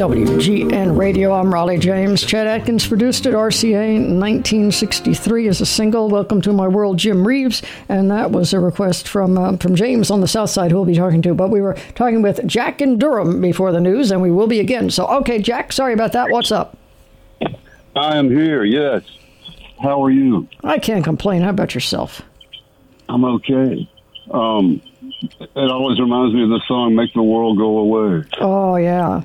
WGN Radio. I'm Raleigh James. Chet Atkins produced it. RCA in 1963 as a single. Welcome to my world, Jim Reeves. And that was a request from James on the South Side, who we'll be talking to. But we were talking with Jack in Durham before the news, and we will be again. So, okay, Jack, sorry about that. What's up? I am here, yes. How are you? I can't complain. How about yourself? I'm okay. It always reminds me of the song "Make the World Go Away." Oh, yeah.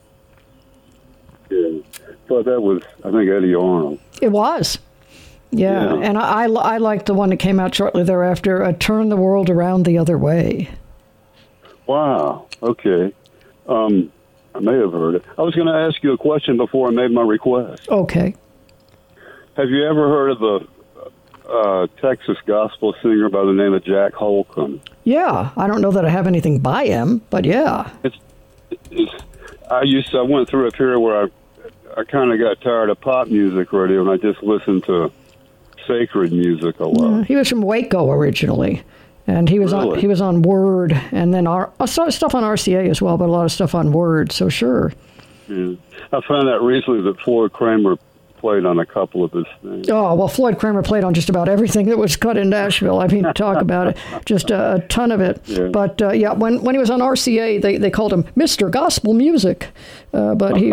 Yeah, but that was, I think, Eddie Arnold. It was. Yeah, and I liked the one that came out shortly thereafter, Turn the World Around the Other Way. Wow, okay. I may have heard it. I was going to ask you a question before I made my request. Okay. Have you ever heard of the Texas gospel singer by the name of Jack Holcomb? Yeah, I don't know that I have anything by him, but yeah. I went through a period where I kind of got tired of pop music radio, and I just listened to sacred music a lot. He was from Waco originally, and he was on Word, and then stuff on RCA as well, but a lot of stuff on Word. So sure. Yeah. I found out recently that Floyd Kramer played on a couple of his things. Oh, well, Floyd Kramer played on just about everything that was cut in Nashville. I mean, talk about it. Just a ton of it. Yeah. But, when he was on RCA, they called him Mr. Gospel Music. But he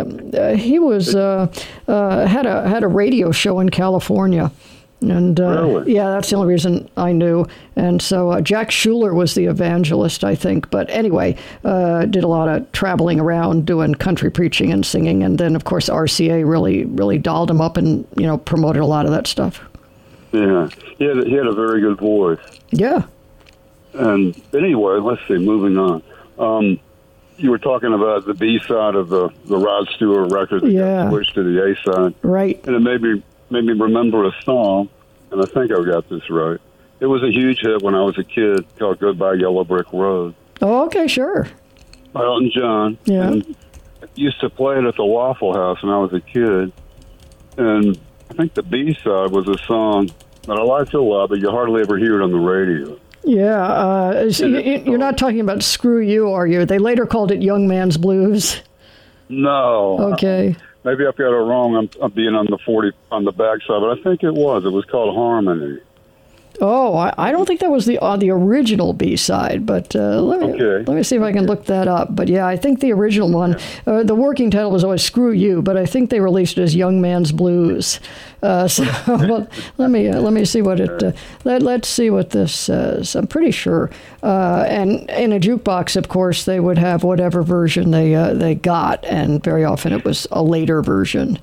had a radio show in California. And really? Yeah, that's the only reason I knew. And so Jack Schuler was the evangelist, I think. But anyway, did a lot of traveling around doing country preaching and singing. And then, of course, RCA really dolled him up and, promoted a lot of that stuff. Yeah, he had a very good voice. Yeah. And anyway, let's see, moving on. You were talking about the B-side of the Rod Stewart record that got switched to the A-side. Right. And it made me remember a song, and I think I got this right. It was a huge hit when I was a kid called Goodbye Yellow Brick Road. Oh, okay, sure. By Elton John. Yeah. And I used to play it at the Waffle House when I was a kid. And I think the B-side was a song that I liked a lot, but you hardly ever hear it on the radio. Yeah. You're not talking about Screw You, are you? They later called it Young Man's Blues. No. Okay. Maybe I've got it wrong. I'm being on the backside, but I think it was. It was called Harmony. Oh, I don't think that was the original B-side, but let me see if I can look that up. But yeah, I think the original one, the working title was always "Screw You," but I think they released it as "Young Man's Blues." Well, let me see what it. Let's see what this says. I'm pretty sure. And in a jukebox, of course, they would have whatever version they got, and very often it was a later version.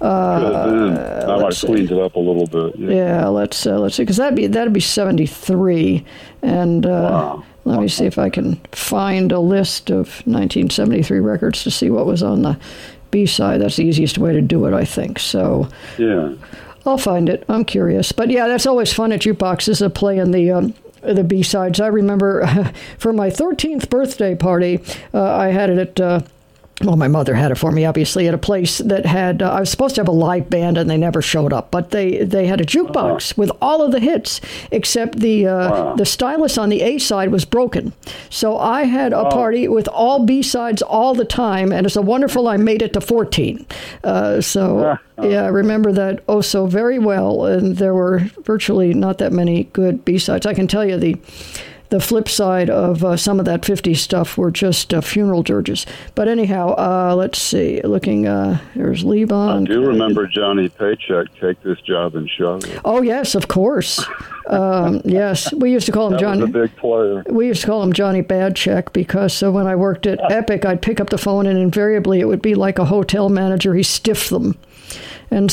I might cleaned it up a little bit. Yeah, let's see, because that'd be 73, and wow. Let me see if I can find a list of 1973 records to see what was on the B-side. That's the easiest way to do it, I think. So yeah, I'll find it. I'm curious, but yeah, that's always fun at jukeboxes of playing the B-sides. I remember for my 13th birthday party, I had it at. Well, my mother had it for me, obviously, at a place that had, I was supposed to have a live band and they never showed up, but they had a jukebox with all of the hits, except the stylus on the A side was broken. So I had a party with all B sides all the time, and it's a wonderful I made it to 14. Yeah, I remember that so very well, and there were virtually not that many good B sides. I can tell you the flip side of some of that 50s stuff were just funeral dirges. But anyhow, let's see. Looking, there's Levon. I do remember Johnny Paycheck, Take This Job and Shove It. Oh, yes, of course. Yes, we used to call him Johnny. That was a big player. We used to call him Johnny Bad Check because when I worked at Epic, I'd pick up the phone and invariably it would be like a hotel manager. He stiffed them. And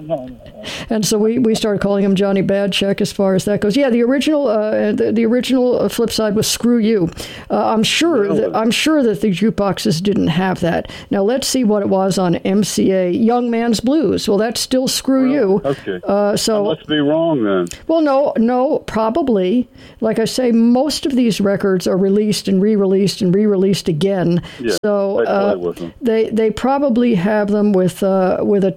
so we started calling him Johnny Bad Check as far as that goes. Yeah, the original flip side was Screw You. I'm sure that the jukeboxes didn't have that. Now let's see what it was on MCA. Young Man's Blues. Well, that's still Screw You. Okay. So let's be wrong then. Well, no, probably. Like I say, most of these records are released and re-released and re-released again. Yeah, so they play with them. They probably have them with a ton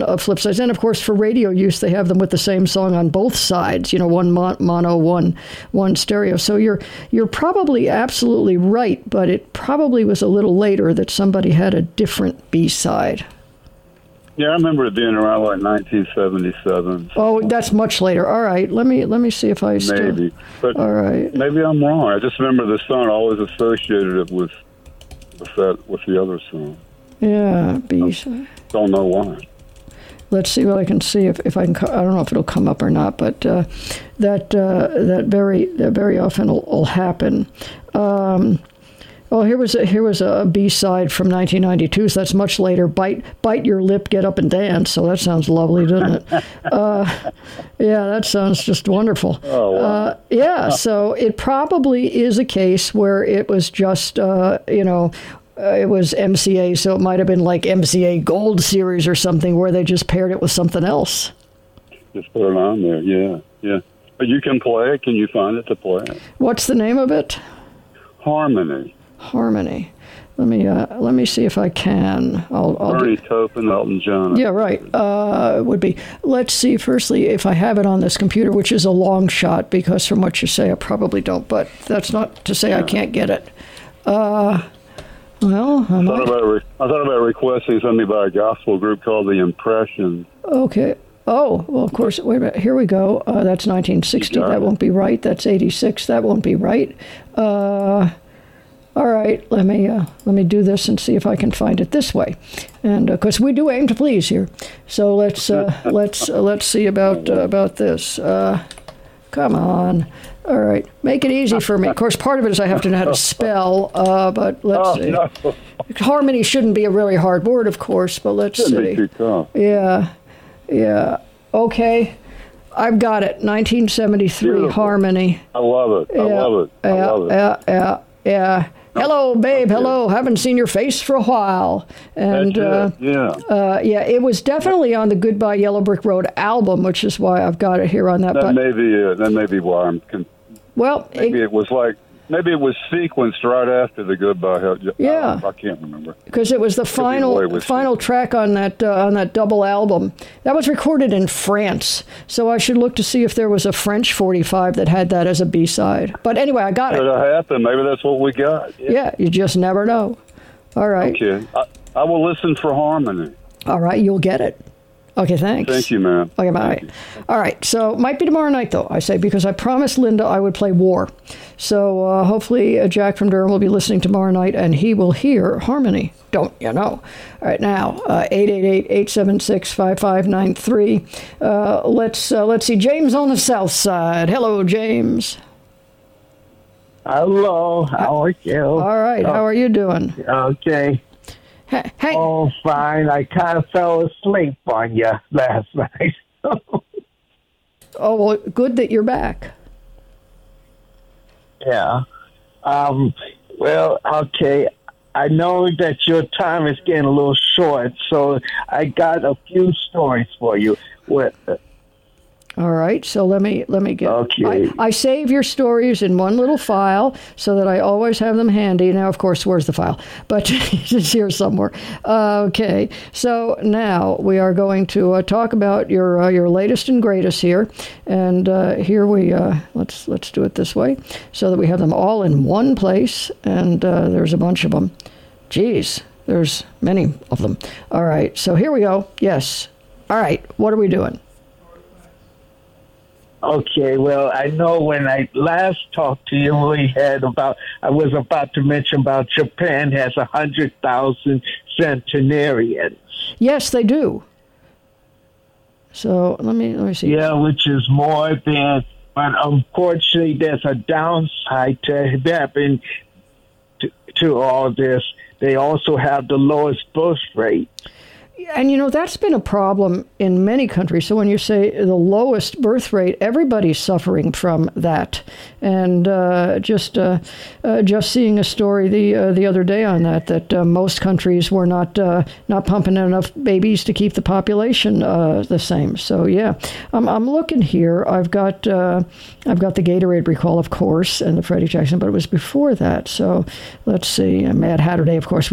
of flip sides. And of course, for radio use, they have them with the same song on both sides. One mono, one stereo. So you're probably absolutely right, but it probably was a little later that somebody had a different B-side. Yeah, I remember it being around like 1977. Oh, that's much later. All right, let me see if I still... Maybe, but all right. Maybe I'm wrong. I just remember the song. I always associated it with the other song. Yeah, B-side. Don't know why. Let's see what I can see if I can. I don't know if it'll come up or not, but that very often will happen. Well, here was a B-side from 1992, so that's much later. Bite your lip, get up and dance. So that sounds lovely, doesn't it? Yeah, that sounds just wonderful. Oh, wow. Yeah, so it probably is a case where it was just, it was MCA, so it might have been like MCA Gold Series or something where they just paired it with something else. Just put it on there, yeah. But you can play it. Can you find it to play it? What's the name of it? Harmony. Let me see if I can. Bernie Taupin, Elton John. Yeah, right. It would be. Let's see. Firstly, if I have it on this computer, which is a long shot, because from what you say, I probably don't. But that's not to say I can't get it. Well, I thought about requesting something by a gospel group called the Impressions. Okay. Oh, well, of course. Wait a minute. Here we go. That's 1960. That won't be right. That's 86. That won't be right. All right. Let me do this and see if I can find it this way, and because we do aim to please here. So let's see about this. Come on. All right. Make it easy for me. Of course, part of it is I have to know how to spell, but let's see. No. Harmony shouldn't be a really hard word, of course, but let's see. Shouldn't be too tough. Yeah. Okay. I've got it. 1973, Beautiful. Harmony. I love it. Yeah. Hello, babe. Hello. Haven't seen your face for a while. And it was definitely on the Goodbye Yellow Brick Road album, which is why I've got it here on that. That may be why I'm. Maybe it was sequenced right after the Goodbye. Yeah, I can't remember because it was the final track on that double album. That was recorded in France, so I should look to see if there was a French 45 that had that as a B-side. But anyway, I got it. Could have happened. Maybe that's what we got. Yeah, you just never know. All right. Okay, I will listen for Harmony. All right, you'll get it. Okay, thanks. Thank you, ma'am. Okay, bye. All right, so might be tomorrow night, though, I say, because I promised Linda I would play War. So hopefully Jack from Durham will be listening tomorrow night, and he will hear Harmony. Don't you know? All right, now, 888-876-5593. Let's see, James on the south side. Hello, James. Hello, how are you? All right, how are you doing? Okay. Hey. Oh, fine. I kind of fell asleep on you last night. Oh, well, good that you're back. Yeah. Well, okay. I know that your time is getting a little short, so I got a few stories for you. All right, so let me get. Okay. I save your stories in one little file so that I always have them handy. Now, of course, where's the file? But it's here somewhere. Okay, so now we are going to talk about your latest and greatest here, and here we let's do it this way so that we have them all in one place. And there's a bunch of them. Geez, there's many of them. All right, so here we go. Yes. All right, what are we doing? Okay, well, I know when I last talked to you, I was about to mention about Japan has 100,000 centenarians. Yes, they do. So let me see. Yeah, which is more than, but unfortunately, there's a downside to that. And to all this, they also have the lowest birth rate. And, that's been a problem in many countries. So when you say the lowest birth rate, everybody's suffering from that. And just seeing a story the other day on that most countries were not pumping enough babies to keep the population the same. So, yeah, I'm looking here. I've got the Gatorade recall, of course, and the Freddie Jackson, but it was before that. So let's see. Mad Hatter Day, of course,